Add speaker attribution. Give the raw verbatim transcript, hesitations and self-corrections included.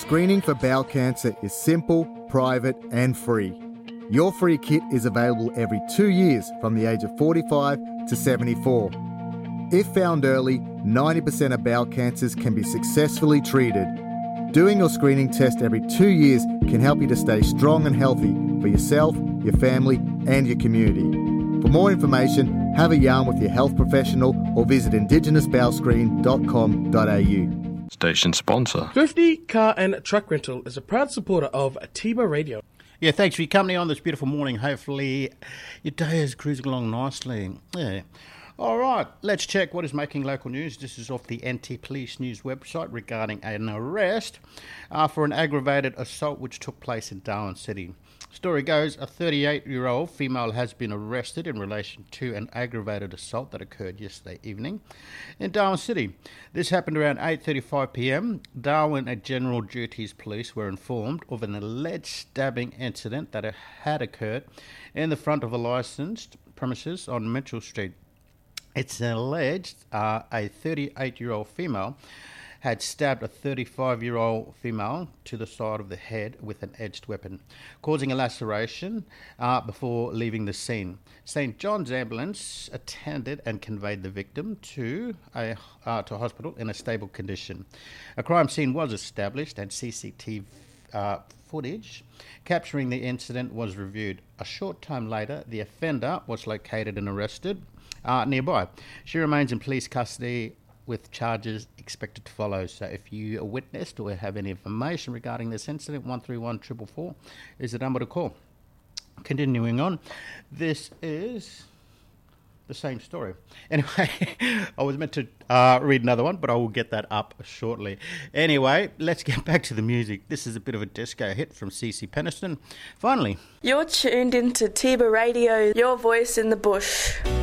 Speaker 1: Screening for bowel cancer is simple, private and free. Your free kit is available every two years from the age of forty-five to seventy-four. If found early, ninety percent of bowel cancers can be successfully treated. Doing your screening test every two years can help you to stay strong and healthy for yourself, your family and your community. For more information, have a yarn with your health professional or visit indigenous bowel screen dot com dot a u.
Speaker 2: Station sponsor.
Speaker 3: Thrifty Car and Truck Rental is a proud supporter of Tiba Radio.
Speaker 4: Yeah, thanks for your company on this beautiful morning. Hopefully your day is cruising along nicely. Yeah. All right, let's check what is making local news. This is off the Anti-Police News website regarding an arrest uh, for an aggravated assault which took place in Darwin City. Story goes, a thirty-eight-year-old female has been arrested in relation to an aggravated assault that occurred yesterday evening in Darwin City. This happened around eight thirty-five p.m. Darwin and General Duties Police were informed of an alleged stabbing incident that had occurred in the front of a licensed premises on Mitchell Street. It's alleged uh, a thirty-eight-year-old female had stabbed a thirty-five-year-old female to the side of the head with an edged weapon, causing a laceration uh, before leaving the scene. Saint John's ambulance attended and conveyed the victim to a uh, to a hospital in a stable condition. A crime scene was established and C C T V uh, footage capturing the incident was reviewed. A short time later, the offender was located and arrested uh, nearby. She remains in police custody with charges expected to follow. So if you are witnessed or have any information regarding this incident, one three one four four four is the number to call. Continuing on, this is the same story. Anyway, I was meant to uh, read another one, but I will get that up shortly. Anyway, let's get back to the music. This is a bit of a disco hit from C C Peniston. Finally.
Speaker 5: You're tuned into Tiba Radio, your voice in the bush.